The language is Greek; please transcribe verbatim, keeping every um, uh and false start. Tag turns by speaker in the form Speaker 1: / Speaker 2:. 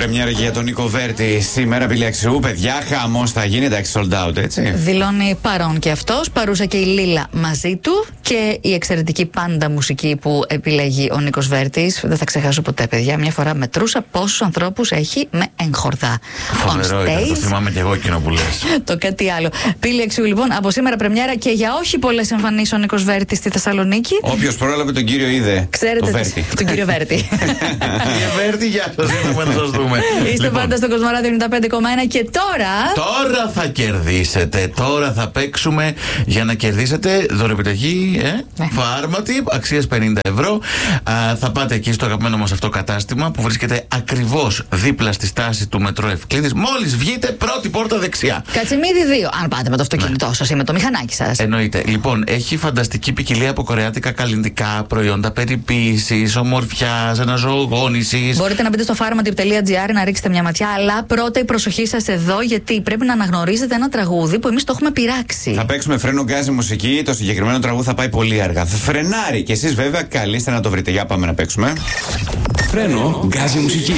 Speaker 1: Πρεμιέρα και για τον Νίκο Βέρτη σήμερα, Πηλιαξιού. Παιδιά, χαμός θα γίνει, εντάξει, sold out, έτσι.
Speaker 2: Δηλώνει παρόν και αυτός. Παρούσα και η Λίλα μαζί του. Και η εξαιρετική πάντα μουσική που επιλέγει ο Νίκος Βέρτης. Δεν θα ξεχάσω ποτέ, παιδιά. Μια φορά μετρούσα πόσους ανθρώπους έχει με εγχορδά.
Speaker 3: Φοβερό ήταν, το θυμάμαι και εγώ εκείνο που λες.
Speaker 2: Το κάτι άλλο. Πηλιαξιού, λοιπόν, από σήμερα πρεμιέρα και για όχι πολλές εμφανίσεις ο Νίκος Βέρτης στη Θεσσαλονίκη.
Speaker 1: Όποιος πρόλαβε τον κύριο είδε.
Speaker 2: Ξέρετε,
Speaker 1: το Βέρτη.
Speaker 2: τον κύριο Βέρτη.
Speaker 3: Κύριε Βέρτη, γεια σας, ήρθαμε να σας δούμε.
Speaker 2: Είστε
Speaker 3: Λοιπόν,
Speaker 2: πάντα στο Κοσμοράδιο ενενήντα πέντε κόμμα ένα και τώρα.
Speaker 3: Τώρα θα κερδίσετε. Τώρα θα παίξουμε για να κερδίσετε δωρεπιταγή ε?
Speaker 2: Ναι.
Speaker 3: Φάρματι αξίας πενήντα ευρώ. Α, θα πάτε εκεί στο αγαπημένο μας αυτό κατάστημα που βρίσκεται ακριβώς δίπλα στη στάση του μετρό Ευκλήδης. Μόλις βγείτε, πρώτη πόρτα δεξιά.
Speaker 2: Κατσιμίδη δύο, αν πάτε με το αυτοκίνητό σας ή με το μηχανάκι σας.
Speaker 3: Εννοείται. Λοιπόν, έχει φανταστική ποικιλία από κορεάτικα καλλυντικά προϊόντα περιποίησης, ομορφιάς, αναζωογόνησης.
Speaker 2: Μπορείτε να μπείτε στο pharmatip τελεία gr να ρίξετε μια ματιά, αλλά πρώτα η προσοχή σας εδώ, γιατί πρέπει να αναγνωρίζετε ένα τραγούδι που εμείς το έχουμε πειράξει.
Speaker 1: Θα παίξουμε φρένο γκάζι μουσική. Το συγκεκριμένο τραγούδι θα πάει πολύ αργά. Θα φρενάρει και εσείς βέβαια καλείστε να το βρείτε. Για πάμε να παίξουμε.
Speaker 4: Φρένο γκάζι μουσική.